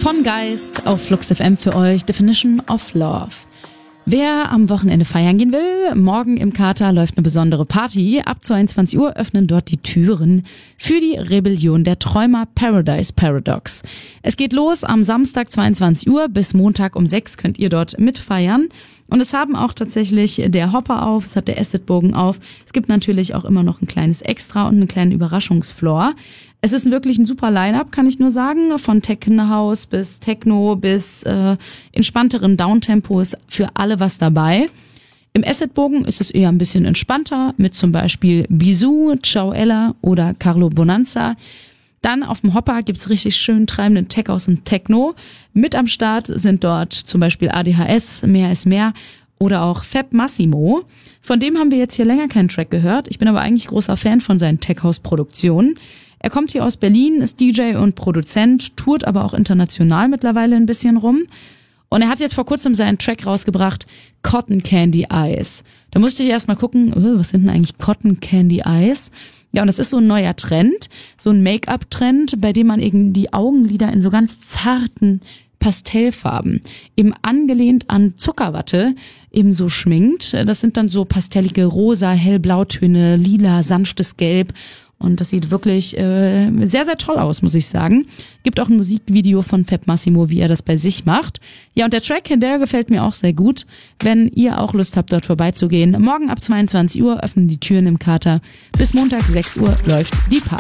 Von Geist auf Flux FM für euch Definition of Love. Wer am Wochenende feiern gehen will, morgen im Kater läuft eine besondere Party. Ab 22 Uhr öffnen dort die Türen für die Rebellion der Träumer Paradise Paradox. Es geht los am Samstag 22 Uhr bis Montag um 6 könnt ihr dort mitfeiern. Und es haben auch tatsächlich der Hopper auf, es hat der Acid-Bogen auf. Es gibt natürlich auch immer noch ein kleines Extra und einen kleinen Überraschungsfloor. Es ist wirklich ein super Line-Up, kann ich nur sagen. Von Techno House bis Techno bis entspannteren Downtempos für alle was dabei. Im Acid-Bogen ist es eher ein bisschen entspannter mit zum Beispiel Bisou, Ciao Ella oder Carlo Bonanza. Dann auf dem Hopper gibt's richtig schön treibenden Tech House und Techno. Mit am Start sind dort zum Beispiel ADHS, Mehr ist mehr oder auch Fab Massimo. Von dem haben wir jetzt hier länger keinen Track gehört. Ich bin aber eigentlich großer Fan von seinen Tech House Produktionen. Er kommt hier aus Berlin, ist DJ und Produzent, tourt aber auch international mittlerweile ein bisschen rum. Und er hat jetzt vor kurzem seinen Track rausgebracht, Cotton Candy Eyes. Da musste ich erst mal gucken, was sind denn eigentlich Cotton Candy Eyes? Ja, und das ist so ein neuer Trend, so ein Make-up-Trend, bei dem man eben die Augenlider in so ganz zarten Pastellfarben, eben angelehnt an Zuckerwatte, eben so schminkt. Das sind dann so pastellige rosa, hellblautöne, lila, sanftes Gelb. Und das sieht wirklich sehr, sehr toll aus, muss ich sagen. Gibt auch ein Musikvideo von Fab Massimo, wie er das bei sich macht. Ja, und der Track, der gefällt mir auch sehr gut. Wenn ihr auch Lust habt, dort vorbeizugehen. Morgen ab 22 Uhr öffnen die Türen im Kater. Bis Montag 6 Uhr läuft die Party.